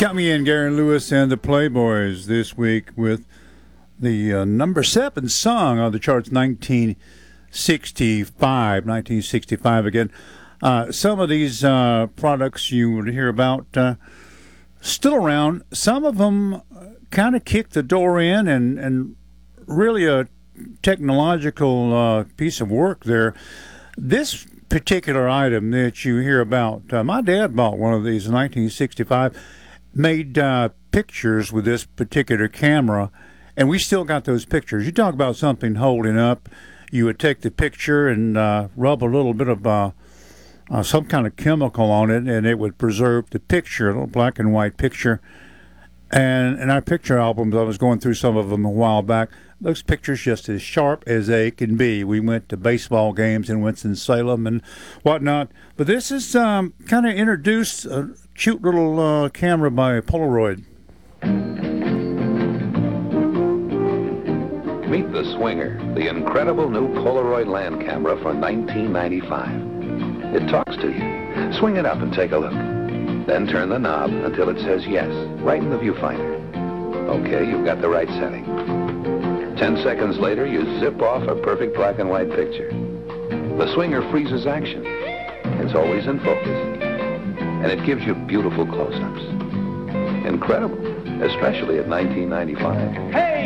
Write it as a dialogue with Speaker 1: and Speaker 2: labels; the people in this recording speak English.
Speaker 1: Got me in Gary Lewis and the Playboys this week with the number 7 song on the charts, 1965 again. Some of these products you would hear about still around. Some of them kind of kicked the door in and really a technological piece of work there. This particular item that you hear about, my dad bought one of these in 1965, made pictures with this particular camera, and we still got those pictures. You talk about something holding up, you would take the picture and rub a little bit of some kind of chemical on it, and it would preserve the picture, a little black and white picture. And in our picture albums, I was going through some of them a while back, those pictures just as sharp as they can be. We went to baseball games in Winston-Salem and whatnot. But this is kind of introduced a cute little camera by Polaroid.
Speaker 2: Meet the Swinger, the incredible new Polaroid land camera for $19.95. It talks to you. Swing it up and take a look. Then turn the knob until it says yes, right in the viewfinder. Okay, you've got the right setting. 10 seconds later, you zip off a perfect black and white picture. The Swinger freezes action. It's always in focus. And it gives you beautiful close-ups. Incredible, especially at $19.95.
Speaker 3: Hey!